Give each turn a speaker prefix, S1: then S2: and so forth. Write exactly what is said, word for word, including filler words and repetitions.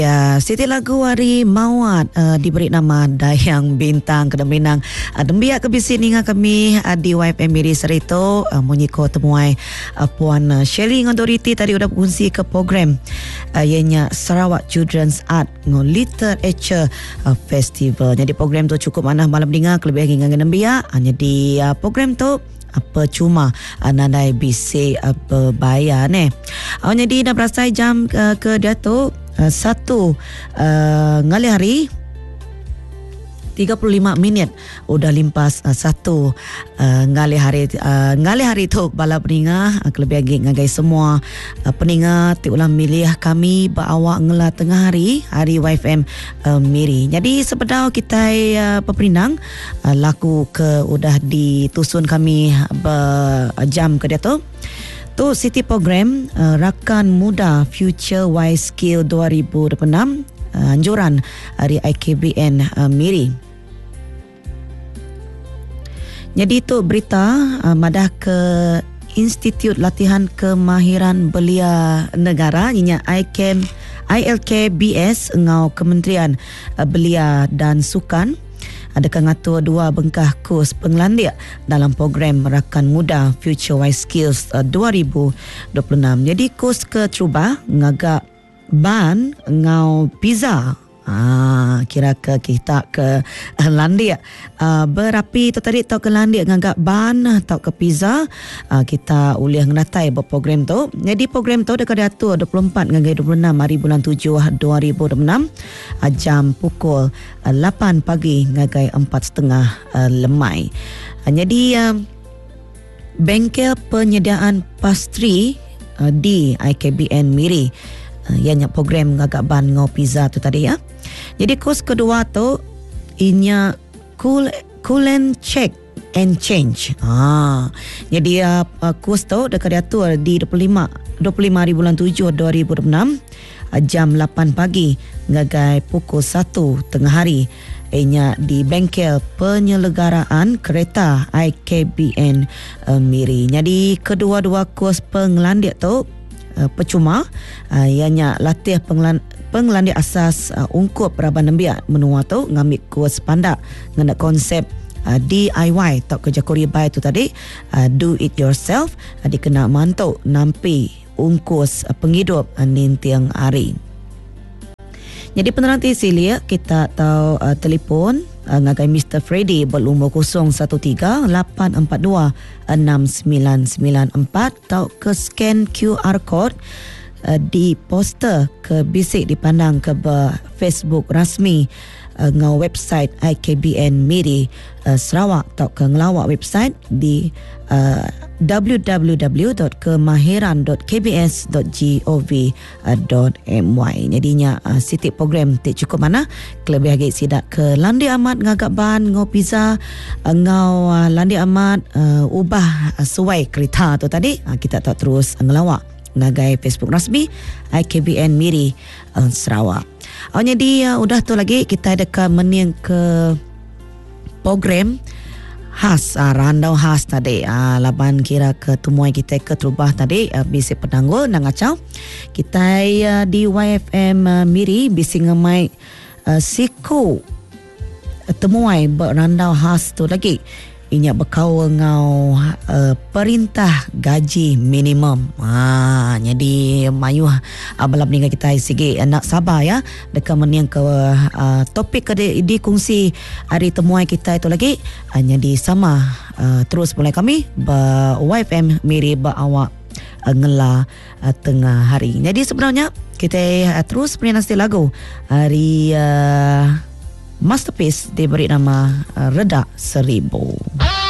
S1: Ya, Siti lagu hari Mawat uh, diberi nama Dayang Bintang kena minang uh, dembiak ke bisi ninga kami uh, di Y F M Miri Serito uh, munyiko temuai uh, Puan uh, Shelly Ngondoriti tadi udah berkongsi ke program uh, ianya Sarawak Children's Art ngo Literature uh, Festival. Jadi program tu cukup mana malam dengar kelebih dengan dembiak. Uh, jadi uh, program tu apa cuma nandai bisi apa bayar ni. Uh, jadi dah berasai jam uh, ke dia tu Uh, satu uh, ngali hari tiga puluh lima minit udah limpas uh, satu uh, ngali hari uh, ngali hari tu bala peninga uh, kelebih lagi ngagai semua uh, peninga ti ulang milih kami bawa ngela tengah hari hari Y F M uh, Miri. Jadi sepedau kita uh, peperinang uh, laku ke udah ditusun kami berjam ke dia tu tu City Program uh, Rakan Muda Future Wise Skill dua ribu dua puluh enam uh, anjuran dari I K B N uh, Miri. Jadi tu berita uh, madah ke Institut Latihan Kemahiran Belia Negara ianya I L K B S ngau Kementerian uh, Belia dan Sukan ada ngatur dua bengkah kurs penglandik dalam program Rakan Muda Future Wise Skills uh, dua ribu dua puluh enam. Jadi kurs ke Trubah ngagak ban ngau pizza. Ah, kira ke kita ke uh, landik uh, berapi tu tadi tau ke landik ngagak ban tau ke pizza uh, kita uliah ngenatai buat program tu. Jadi program tu dekat diatur dua puluh empat hingga dua puluh enam hari bulan tujuh dua ribu dua puluh enam uh, jam pukul uh, lapan pagi ngagai empat setengah uh, lemai. Uh, jadi uh, bengkel penyediaan pastri uh, di I K B N Miri uh, ianya program ngagak ban ngau pizza tu tadi ya. Jadi kurs kedua tu inya cool cool and check and change. Ah, jadi uh, kurs tu dekat diatur di dua puluh lima hari bulan tujuh dua ribu dua puluh enam uh, jam lapan pagi ngagai pukul satu tengah hari ianya di bengkel penyelenggaraan kereta I K B N uh, Miri. Jadi kedua-dua kurs penglandik tu uh, percuma uh, ianya latih penglan penglandik asas uh, ungkup Raban Nembiak menua tu ngambil kurs pandak ngena konsep uh, D I Y tak kerja kuribai tu tadi uh, do it yourself uh, dikena mantuk nampi ungkus uh, penghidup uh, nintiang hari. Jadi peneranti silia kita tahu uh, telefon uh, ngagai Mister Freddy berumur kosong satu tiga lapan empat dua enam sembilan sembilan empat atau ke scan Q R code Uh, di poster ke bisik dipandang ke Facebook rasmi uh, ngau website I K B N Miri uh, Sarawak atau ke ngelawak website di uh, w w w dot kemahiran dot k b s dot gov dot m y. Jadinya uh, sitik program tik cukup mana kelebih lagi sidak ke landi amat ngagak ban ngau pizza uh, ngau uh, landi amat uh, ubah uh, suai kereta tu tadi uh, kita tak terus uh, ngelawak ngagai Facebook rasmi I K B N Miri uh, Sarawak. Oh, jadi uh, udah tu lagi kita dekat mening ke program khas uh, randau khas tadi uh, laban kira ke tumuai kita ke Trubah tadi uh, bisi penangguh nang acau kita uh, di Y F M uh, Miri bisi ngemai uh, siku uh, temuai berandau khas tu lagi inya berkau ngau uh, perintah gaji minimum. Ha, jadi mayu uh, balap dengan kita sigi uh, nak sabar ya dekat meniang ke uh, topik ke di, di kongsi hari temuai kita itu lagi uh, jadi sama uh, terus mulai kami ba Y F M Miri ba awak uh, ngela uh, tengah hari. Jadi sebenarnya kita uh, terus berinasti lagu hari uh, Masterpiece diberi nama uh, Redak Seribu.